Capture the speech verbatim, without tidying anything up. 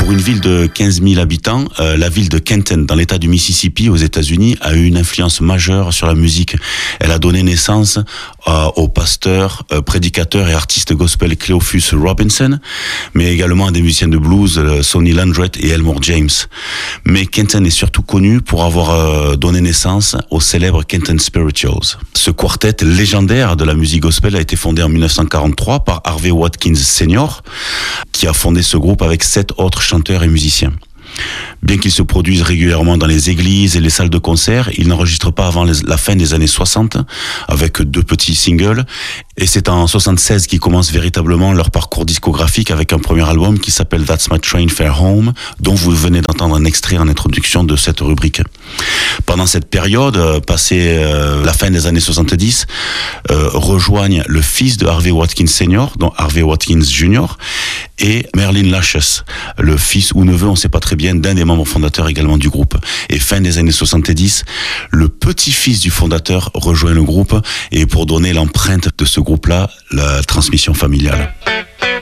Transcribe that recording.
Pour une ville de quinze mille habitants, euh, la ville de Kenton, dans l'État du Mississippi, aux États-Unis, a eu une influence majeure sur la musique. Elle a donné naissance euh, au pasteur, euh, prédicateur et artiste gospel Cleophus Robinson, mais également à des musiciens de blues, euh, Sonny Landreth et Elmore James. Mais Kenton est surtout connu pour avoir euh, donné naissance au célèbre Kenton Spirituals. Ce quartet légendaire de la musique gospel a été fondé en dix-neuf cent quarante-trois par Harvey Watkins Senior, qui a fondé ce groupe avec sept autres chanteurs et musiciens. Bien qu'ils se produisent régulièrement dans les églises et les salles de concert, ils n'enregistrent pas avant les, la fin des années soixante, avec deux petits singles. Et c'est en soixante-seize qu'ils commencent véritablement leur parcours discographique avec un premier album qui s'appelle That's My Train Fare Home, dont vous venez d'entendre un extrait en introduction de cette rubrique. Pendant cette période, euh, passée euh, la fin des années soixante-dix, euh, rejoignent le fils de Harvey Watkins Senior, dont Harvey Watkins Junior, et Merlin Lashes, le fils ou neveu, on ne sait pas très bien, d'un des membres fondateurs également du groupe. Et fin des années soixante-dix, le petit-fils du fondateur rejoint le groupe, et pour donner l'empreinte de ce groupe-là, la transmission familiale.